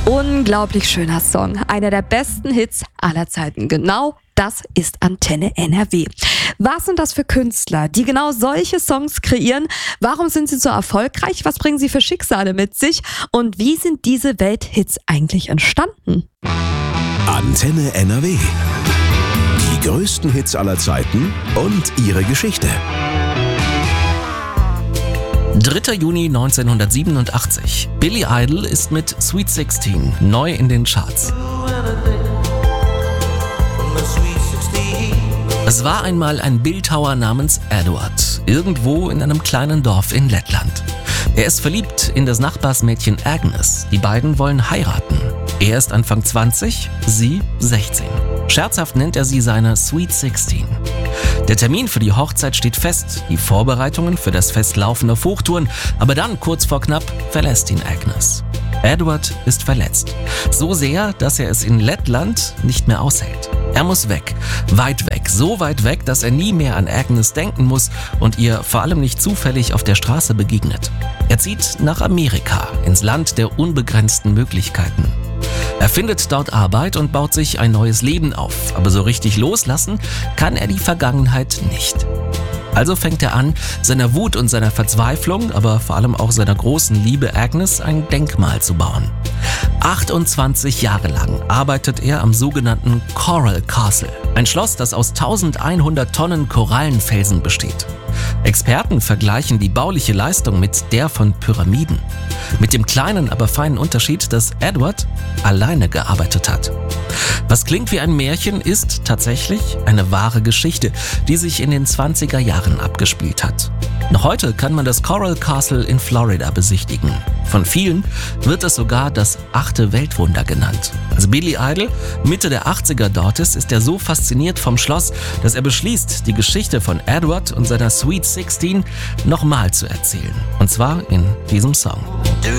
Unglaublich schöner Song. Einer der besten Hits aller Zeiten. Genau das ist Antenne NRW. Was sind das für Künstler, die genau solche Songs kreieren? Warum sind sie so erfolgreich? Was bringen sie für Schicksale mit sich? Und wie sind diese Welthits eigentlich entstanden? Antenne NRW. Die größten Hits aller Zeiten und ihre Geschichte. 3. Juni 1987. Billy Idol ist mit Sweet 16 neu in den Charts. Es war einmal ein Bildhauer namens Edward, irgendwo in einem kleinen Dorf in Lettland. Er ist verliebt in das Nachbarsmädchen Agnes. Die beiden wollen heiraten. Er ist Anfang 20, sie 16. Scherzhaft nennt er sie seine Sweet 16. Der Termin für die Hochzeit steht fest, die Vorbereitungen für das Fest laufen auf Hochtouren, aber dann, kurz vor knapp, verlässt ihn Agnes. Edward ist verletzt. So sehr, dass er es in Lettland nicht mehr aushält. Er muss weg, so weit weg, dass er nie mehr an Agnes denken muss und ihr vor allem nicht zufällig auf der Straße begegnet. Er zieht nach Amerika, ins Land der unbegrenzten Möglichkeiten. Er findet dort Arbeit und baut sich ein neues Leben auf, aber so richtig loslassen kann er die Vergangenheit nicht. Also fängt er an, seiner Wut und seiner Verzweiflung, aber vor allem auch seiner großen Liebe Agnes ein Denkmal zu bauen. 28 Jahre lang arbeitet er am sogenannten Coral Castle, ein Schloss, das aus 1100 Tonnen Korallenfelsen besteht. Experten vergleichen die bauliche Leistung mit der von Pyramiden. Mit dem kleinen, aber feinen Unterschied, dass Edward alleine gearbeitet hat. Was klingt wie ein Märchen, ist tatsächlich eine wahre Geschichte, die sich in den 20er Jahren abgespielt hat. Noch heute kann man das Coral Castle in Florida besichtigen. Von vielen wird es sogar das 8. Weltwunder genannt. Als Billy Idol Mitte der 80er dort ist er so fasziniert vom Schloss, dass er beschließt, die Geschichte von Edward und seiner Sweet 16 nochmal zu erzählen. Und zwar in diesem Song.